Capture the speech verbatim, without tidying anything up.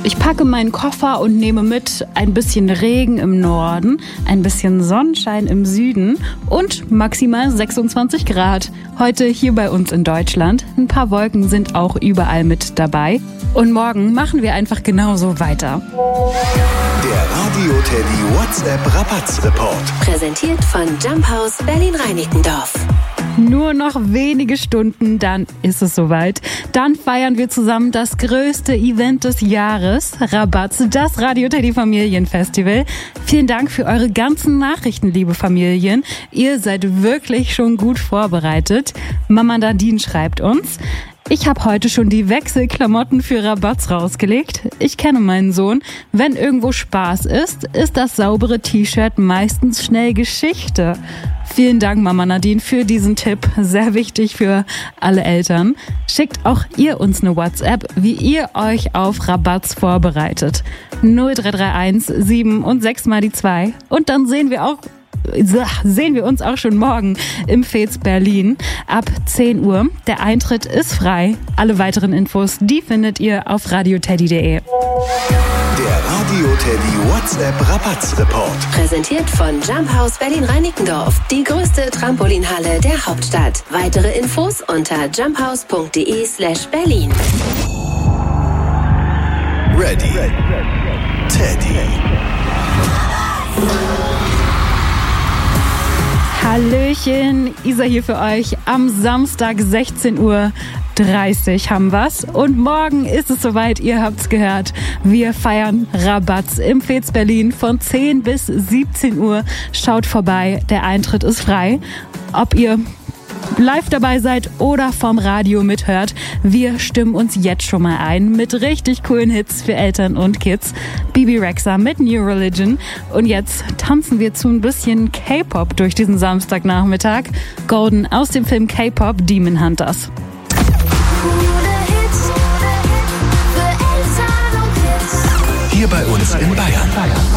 Ich packe meinen Koffer und nehme mit ein bisschen Regen im Norden, ein bisschen Sonnenschein im Süden und maximal sechsundzwanzig Grad. Heute hier bei uns in Deutschland. Ein paar Wolken sind auch überall mit dabei. Und morgen machen wir einfach genauso weiter. Der Radio Teddy WhatsApp Rabatz-Report. Präsentiert von Jump House Berlin-Reinickendorf. Nur noch wenige Stunden, dann ist es soweit. Dann feiern wir zusammen das größte Event des Jahres, Rabatz, das Radio Teddy Familienfestival. Vielen Dank für eure ganzen Nachrichten, liebe Familien. Ihr seid wirklich schon gut vorbereitet. Mama Nadine schreibt uns: Ich habe heute schon die Wechselklamotten für Rabatz rausgelegt. Ich kenne meinen Sohn. Wenn irgendwo Spaß ist, ist das saubere T-Shirt meistens schnell Geschichte. Vielen Dank, Mama Nadine, für diesen Tipp. Sehr wichtig für alle Eltern. Schickt auch ihr uns eine WhatsApp, wie ihr euch auf Rabatz vorbereitet. null drei drei eins sieben und sechs mal die zwei. Und dann sehen wir auch sehen wir uns auch schon morgen im Fez Berlin ab zehn Uhr. Der Eintritt ist frei. Alle weiteren Infos, die findet ihr auf radioteddy punkt de. Der Radio Teddy WhatsApp Rabatz-Report. Präsentiert von Jump House Berlin-Reinickendorf. Die größte Trampolinhalle der Hauptstadt. Weitere Infos unter jumphouse punkt de slash Berlin. Ready, Teddy. Hallöchen, Isa hier für euch. Am Samstag sechzehn Uhr dreißig haben wir's. Und morgen ist es soweit, ihr habt's gehört. Wir feiern Rabatz im Fez Berlin von zehn bis siebzehn Uhr. Schaut vorbei, der Eintritt ist frei. Ob ihr live dabei seid oder vom Radio mithört, wir stimmen uns jetzt schon mal ein mit richtig coolen Hits für Eltern und Kids. Bibi Rexha mit New Religion. Und jetzt tanzen wir zu ein bisschen K-Pop durch diesen Samstagnachmittag. Golden aus dem Film K-Pop Demon Hunters. Hier bei uns in Bayern.